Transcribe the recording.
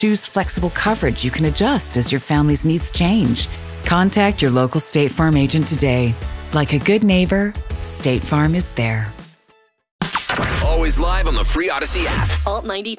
Choose flexible coverage you can adjust as your family's needs change. Contact your local State Farm agent today. Like a good neighbor, State Farm is there. Always live on the free Odyssey app. Alt 92.